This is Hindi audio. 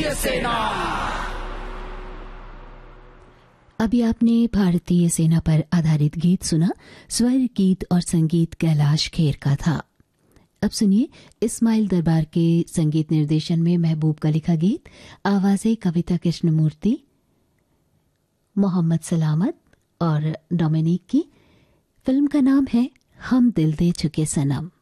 सेना। अभी आपने भारतीय सेना पर आधारित गीत सुना। स्वर, गीत और संगीत कैलाश खेर का था। अब सुनिए इस्माइल दरबार के संगीत निर्देशन में महबूब का लिखा गीत, आवाजें कविता कृष्णमूर्ति, मोहम्मद सलामत और डोमिनिक की। फिल्म का नाम है हम दिल दे चुके सनम।